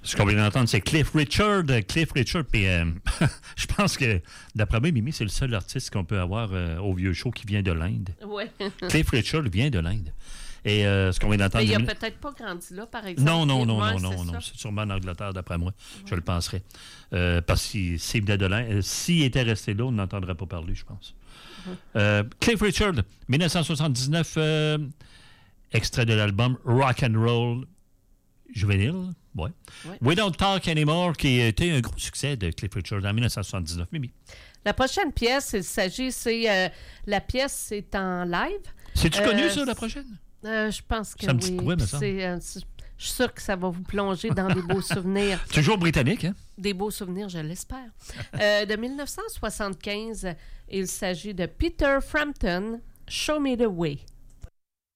Ce qu'on vient d'entendre, c'est Cliff Richard. Cliff Richard, puis je pense que, d'après moi, Mimi, c'est le seul artiste qu'on peut avoir au vieux show qui vient de l'Inde. Oui. Cliff Richard vient de l'Inde. Et ce qu'on vient d'entendre... Mais il n'a peut-être pas grandi là, par exemple. Non. C'est sûrement en Angleterre, d'après moi. Je le penserais. Parce que s'il venait de l'Inde, s'il était resté là, on n'entendrait pas parler, je pense. Cliff Richard, 1979, extrait de l'album Rock and Roll Juvénile. Ouais. We Don't Talk Anymore, qui a été un gros succès de Cliff Richard en 1979. Mimi. La prochaine pièce, la pièce, c'est en live. C'est-tu connu, ça, la prochaine? Je pense que ça me dit quoi, me semble? Je suis sûre que ça va vous plonger dans des beaux souvenirs. Toujours britannique, hein? Des beaux souvenirs, je l'espère. De 1975, il s'agit de Peter Frampton, Show Me the Way.